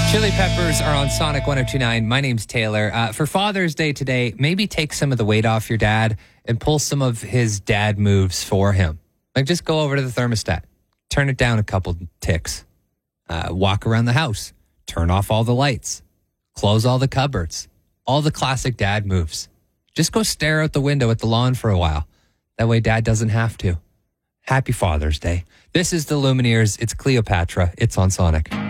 Chili Peppers are on Sonic 1029. My name's Taylor. For Father's Day today, maybe take some of the weight off your dad and pull some of his dad moves for him. Like just go over to the thermostat, turn it down a couple ticks, walk around the house, turn off all the lights, close all the cupboards, all the classic dad moves. Just go stare out the window at the lawn for a while. That way dad doesn't have to. Happy Father's Day. This is the Lumineers. It's Cleopatra. It's on Sonic.